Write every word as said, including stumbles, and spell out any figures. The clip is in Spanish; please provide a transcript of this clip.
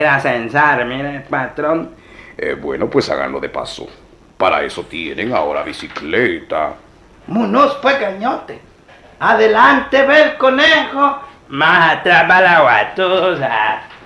a censar, mire, patrón. Eh, bueno, pues háganlo de paso. Para eso tienen ahora bicicleta. Munoz pequeñote. Adelante, ve el conejo. Más atrás va la guatusa.